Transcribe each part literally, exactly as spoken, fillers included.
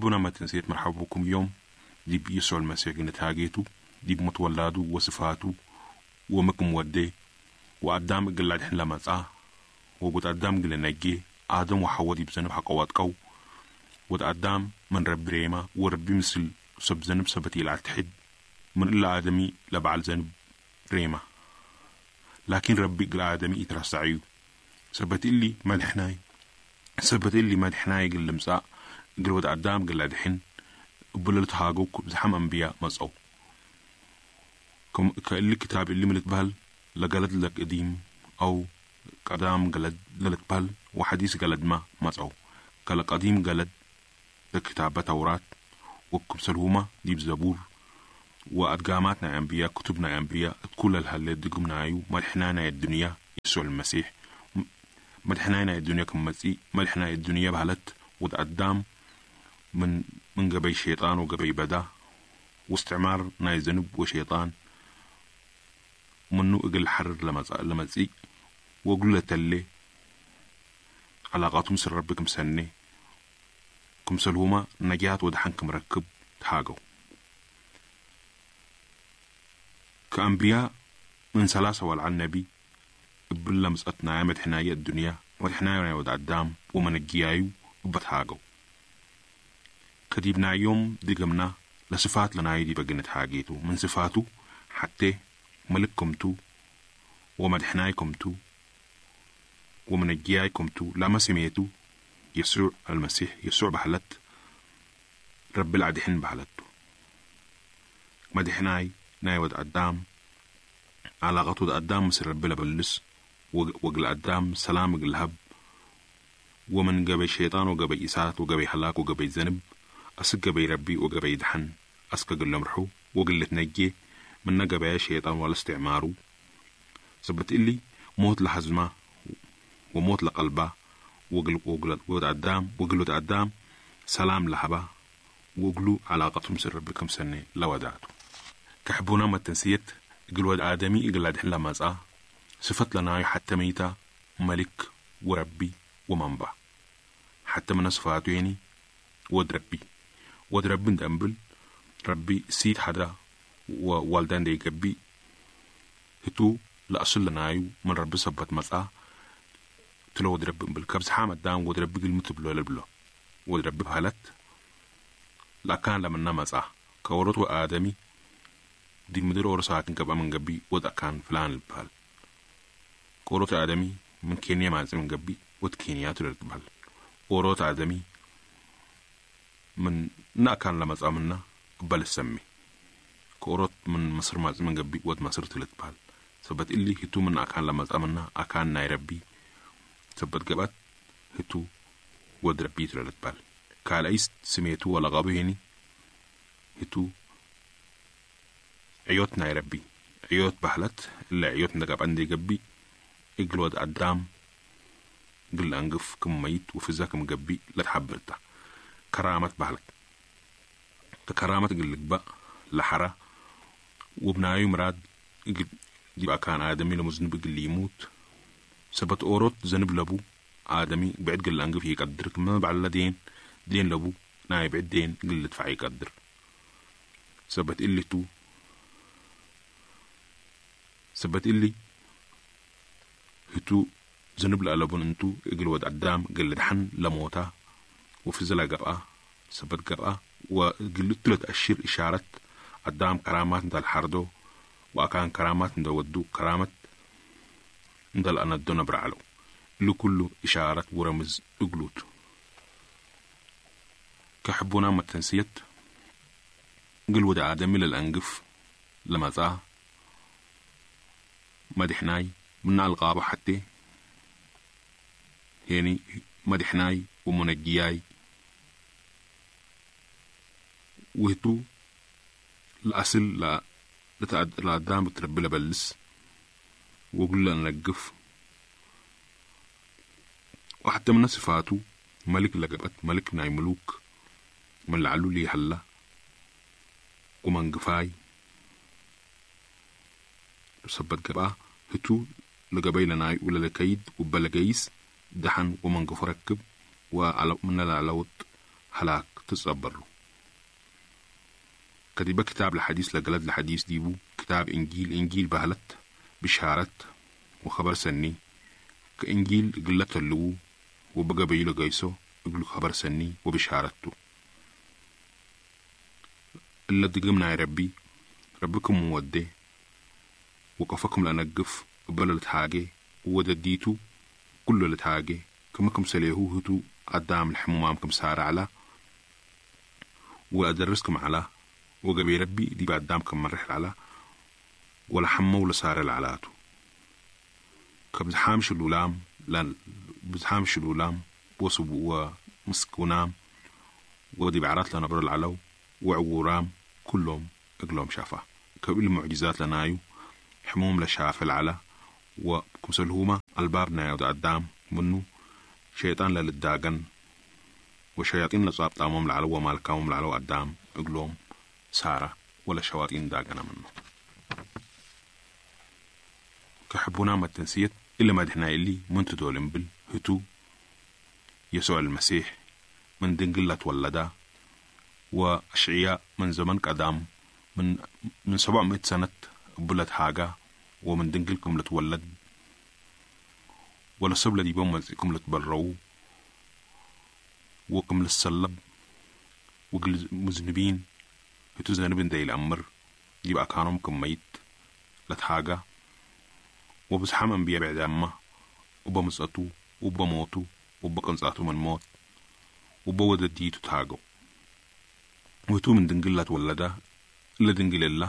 كحبونا ما تنسيت مرحبا بكم اليوم دي بيسوع المسيح نتاجيته دي بمتولاده وصفاته ومكم ودي وقدام قلاد حين لما تسعى وقدام قل نجي آدم وحواء دي بزنب حقوات قو وقدام من رب ريما وربي مثل سب زنب سبتي العتحد من إلا آدمي لبعل زنب ريما لكن ربي قل آدمي يترسعيو سبت اللي مدحناي سبت اللي مدحناي قل لمساء قل ود قدام قل لدحن بللت هاقوك بزحم أنبياء مزعو كم كاللي كتاب اللي ملت بهل لقلد لك قديم أو قدام قلد للت بهل وحديث قلد ما مزعو كلا قديم قلد لكتابة توراة وكم سلهومة ديب زبور وأدقاماتنا أنبياء كتبنا أنبياء كل الهالي دقمنا أيو مدحنانا الدنيا يسوع المسيح مدحنانا الدنيا كمسي مدحنا الدنيا بهلت وتقدام من من قبي شيطان وقبي بدا واستعمار ناي ذنب وشيطان منو اقل حرر لمزي وقلت اللي علاقاتهم سر ربكم سنة كم سلهما نجات ودحنكم ركب تحاقوا كأنبياء من ثلاثة والعن النبي بلا مسقطنا مدحنايا الدنيا مدحنايا ود قدام ومن الجيايو وبتحاقوا كديبنا يوم دقمنا لصفات لنا يدي بقنت حاجيتو من صفاته حتى ملككمتو ومدحنايكمتو ومن الجيايكمتو لما سميتو يسوع المسيح يسوع بحلت رب العدحين بحلتو مدحناي نايود قدام علاقته قدام مسر رب لبلس وقل قدام سلام قل هب ومن قبي شيطان وقبي إسات وقبي حلاك وقبي ذنب أسق قبي ربي وقبي دحن أسق قل لمرحو وقل تنجي من قبي شيطان ولا استعمارو سبت إلي موت لحزمه وموت لقلبه وقل وقل قدام وقل قدام سلام لحبه وقلوا علاقتهم سر ربي كم سنة لوداتو كحبونا ما تنسيت قل ود آدمي قل لدحن لما زعا صفت لنا حتى ميتا ملك وربي ومنبع حتى من صفاته يعني ود ربي ود ربي ندنبل ربي سيد حدا ووالدان دي قبي هتو لأصل لنايو من ربي صبت مزعا تلو ود ربي نبل كبس حامد دام ود ربي قل متبلو لبلو ود ربي بحالت لكان لمنا مزعا كورت وآدمي دي المدير ورساكن كبا من قبي ود أكان فلان البحال كورت آدمي من كينيا مازم من قبي ود كينيا تلت بحال كورت آدمي من ناكان لما زعمنا قبل السمي كورت من مصر مازم من قبي ود مصر تلت بحال سبت اللي هتو من أكان لما زعمنا أكان ناي ربي سبت قبت هتو ود ربي تلت بحال كال أيست سميتو ولا غابو هني هتو عيوت ناي ربي عيوت بحلت اللي عيوت نقاب عندي قبي اقل ود قدام قل أنقف كم ميت وفزاك مقبي لا تحبلتا كرامة بحلك كرامة قل لك بقى لحرة وبنايو مراد يبقى كان آدمي لمزنب قل يموت سبت أوروت زنب لبو آدمي بعد قل أنقف يقدر كما بعلا دين دين لبو ناي بعد دين قل تفعي يقدر سبت اللي تو سبت اللي هتو زنب لألبون انتو اقل ود قدام قل دحن لموتا وفزلا قبقى سبت قبقى وقل تلت أشير إشارة قدام كرامات انت الحردو وأكان كرامات انت ودو كرامات انت الأندو نبرعلو اللي كله إشارة ورمز اقلوت كحبونا ما تنسيت قل ود آدمي للأنقف لما ذا مدحناي من الغابة حتى يعني مدحناي ومنجياي وهتو الأصل لا لتعد لا دام بتربي لبلس وقل لنا نقف وحتى من صفاته ملك لقبت ملك ناي ملوك من لعلو لي حلا ومن قفاي سبت قبا هتو لقبي لناي ولا لكيد وبلقيس دحن ومن قف ركب وعلى من العلوت هلاك تصبروا. كتب كتاب الحديث لقلد الحديث ديبو كتاب إنجيل إنجيل بهلت بشارت وخبر سني كإنجيل قلت اللو وبقى بيلو قيسو يقول خبر سني وبشارته. اللي دقمنا يا ربي ربكم مودي وقفكم لنقف قبل التحاجي ودديتو كل التحاجي كمكم سليهو هتو قدام الحمومامكم سار على وأدرسكم على وقبي ربي دي قدامكم من رحل على ولا حمو ولا سار العلاتو كبزحامش الولام لا بزحامش الولام وصب ومسكونام ودي بعرات لنا بر العلو وعورام كلهم اقلهم شافه كبير المعجزات لنايو حموم لشاف العلا وكمسلهما البابنا يود قدام منه شيطان للداغن وشياطين لصاب طامهم العلو ومالكاهم العلو قدام اقلهم سارة ولا شواطين داغنا منه. كحبونا ما تنسيت إلا ما دحنا اللي منتو دولن بل هتو يسوع المسيح من دنقلة ولدا وأشعياء من زمن قدام من من سبعمائة سنة بلد حاجة ومن دنقلكم لتولد ولا سبلة دي بومزكم لتبروا وكم للسلب وقل مذنبين هتو ذنبين داي الأمر يبقى كانوا كم ميت لتحاجة وبزحام أنبياء بعد أمه وبمسأتو وبموتو وبقنصاتو من موت وبودد ديتو تاغو وهتو من دنقلات ولدا إلا دنقل الله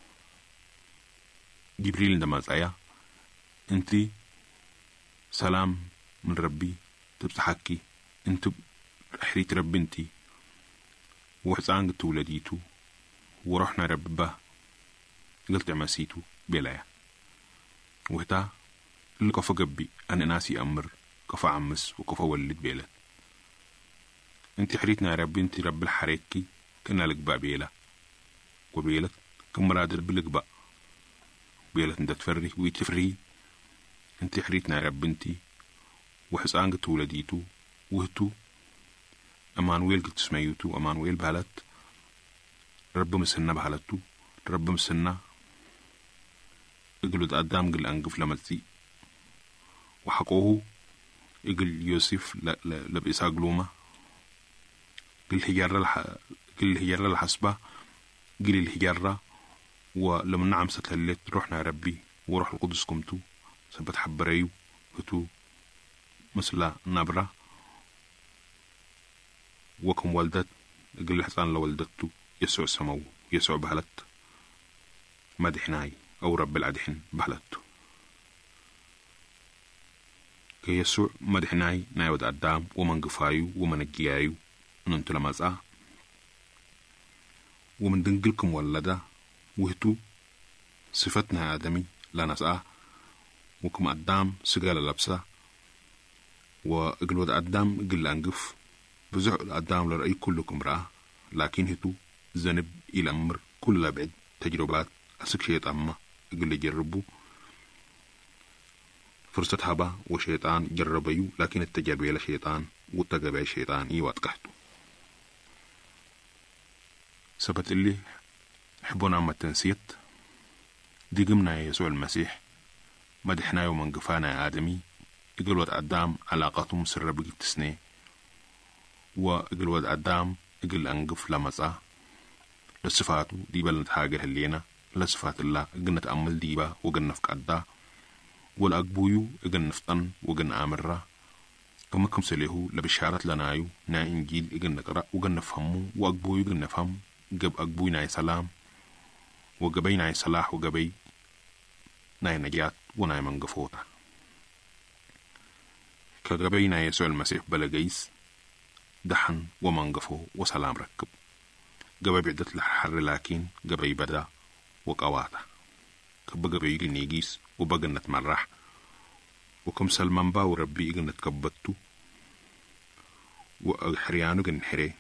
جبريل عندما سأيا انتي سلام من ربي تبتحكي انتو حريت ربي انتي وحسان تولديتو ورحنا رببه قلت عماسيتو بلايا وهتا اللي كفا قبي أنا ناسي أمر كفا عمس وكفا ولد بيلت انتي حريتنا يا ربي انتي رب الحريكي كنا لك بقى بيلا وبيلت كم مرادر بلك بقى بيلت انت تفري ويتفري انتي حريتنا يا رب انتي وحسانك تولديتو وهتو أمانويل قلت سميوتو أمانويل بهلت رب مسنا بهلتو رب مسنا يقولوا قدام قل أنقف لمتي وحقوه يقول يوسف لبئسا قلومة قل الهجرة الح... قل الهجرة الحسبة قل الهجرة ولما نعم ستهلت روحنا ربي وروح القدس كمتو سبت حبريو هتو مثل نبرة وكم والدت قل الحسان لولدتو يسوع سمو يسوع بهلت مدحناي أو رب العدحن بهلتو كي يسوع مدحناي نايود قدام ومن قفايو ومن الجيايو ننتو لمزا ومن دنقلكم ولدا وهتو صفتنا آدمي لا نسأ وكم قدام سقال لبسا وقلود قدام قل أنقف بزع قدام لرأي كلكم رأى لكن هتو زنب إلى أمر كل بعد تجربات أسك شيء أما قل جربوا فرصة هبا وشيطان جربيو لكن التجربة لشيطان والتجربة شيطان إيوات قحتو سبت اللي حبونا ما تنسيت دي قمنا يا يسوع المسيح مدحنا ومن قفانا يا آدمي يقلود قدام علاقاتهم سر بقي تسني ويقلود قدام يقل أنقف لمسا لصفاتو دي بلنت حاجة هلينا لصفات الله قلنا تأمل ديبا وقلنا فقدا والأقبويو قلنا فطن وقلنا آمرة كما كم سليهو لبشارة لنايو نا إنجيل قلنا قرأ وقلنا فهمو وأقبويو قلنا فهم قب أقبوي ناي سلام وقبي ناي صلاح وقبي ناي نجات وناي منقفوتا كقبي ناي يسوع المسيح بلقيس دحن ومنقفو وسلام ركب قبي بعدت الحر لكن قبي بدا وقواتا كبقى بيجي نيجيس وبقى نتمرح وكم سلمان باو ربي يجي نتكبتو وحريانو جن حري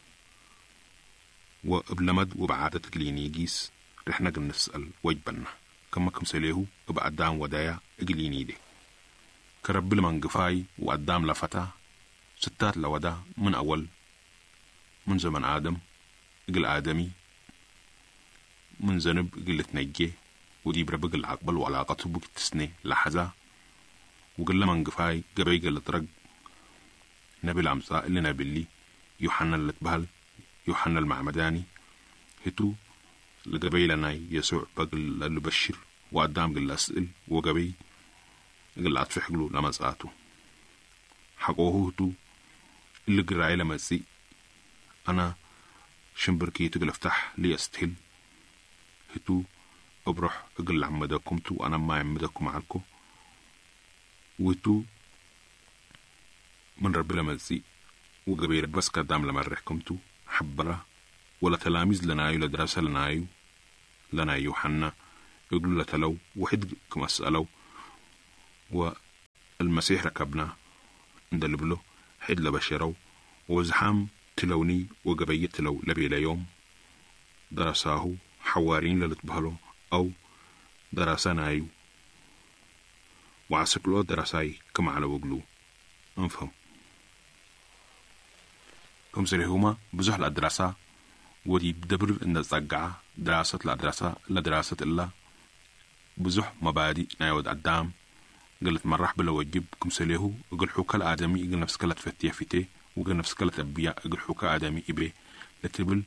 وبلمد وبعادة قلينيجيس رحنا جن نسأل وجبنا كما كم سليهو وبقدام ودايا قليني دي كرب المنقفاي وقدام لفتا ستات لودا من أول من زمن آدم قل آدمي من زنب قل تنجي ودي بربق العقبل وعلاقته بك تسني لحظة وقل لما انقفاي قبي قل طرق نبي العمساء اللي نبي اللي يوحنا اللي تبهل يوحنا المعمداني هتو لقبي لنا يسوع بقل اللي بشر وقدام قل أسئل وقبي قل أطفح قلو لما ساعته حقوه هتو اللي قرأي لما زي أنا شمبركي تقل افتح لي استهل هتو أبرح أقل عمدكم تو أنا ما عمدكم معكم وتو من رب لما زي وقبير بس قدام لما رحكم تو حبرة ولا تلاميذ لنايو لدراسة لنايو لنا يوحنا يقولوا لتلو وحد كما سألوا والمسيح ركبنا ندلبلو حد لبشروا وزحام تلوني وقبيت تلو لبي ليوم درساه حوارين للتبهلو أو درسانايو وعسكلو درساي كما على وقلو انفهم كم سريهما بزح الأدراسة ودي بدبر إن الزقعة دراسة الأدراسة لدراسة إلا بزح مبادئ نايود قدام قلت مرح بلا وجب كم سليهو قل حوكا الآدمي قل نفس كلا تفتيه فتيه وقل نفس كلا تبيع قل حوكا آدمي إبي لتبل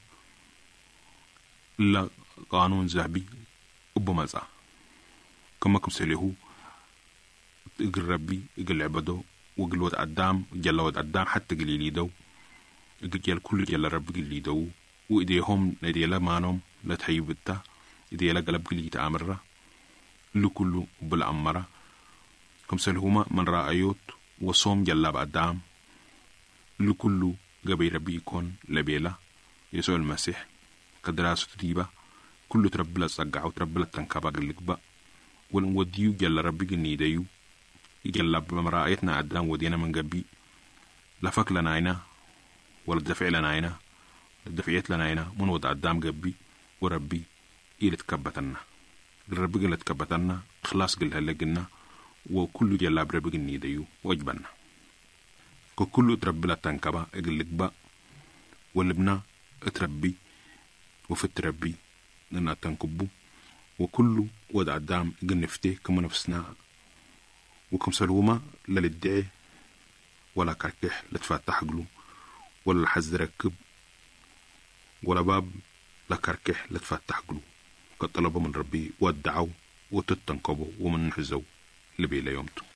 إلا قانون ذهبي أبو مزا كما كم سليهو قل ربي قل عبدو وقل ود قدام جل ود قدام حتى قليلي دو قل جل كل جل ربي قلي دو وإيديهم نديلا مانهم لا تحيبتا إيديلا قلب قلي تأمرة لو كله بالعمرة كم سلهما من رأيوت وصوم جل قدام لو كله قبي ربي يكون لبيلا يسوع المسيح كدراسة تديبا كله تربلا الزقع وتربلا التنكابا قلق با ونوديو جل ربي قلني ديو جل بمرأيتنا قدام ودينا من قبي لفك لنا عينا ولا الدفع لنا عينا الدفعيات لنا عينا من وضع قدام قبي وربي إيه تكبتنا ربي قل تكبتنا خلاص قل هلقنا وكل جلاب ربي قلني ديو واجبنا كل تربي لتنكبا قلق با والابنا اتربي وفي تربي لنا تنكبو وكل وضع قدام قل نفتيه كما نفسنا وكم سلوما للدعي ولا كركح لتفتح قلو ولا الحز ركب ولا باب لكركح لتفتح قلو قد طلبوا من ربي ودعوا وتتنقبوا ومن نحزوا لبي ليومتو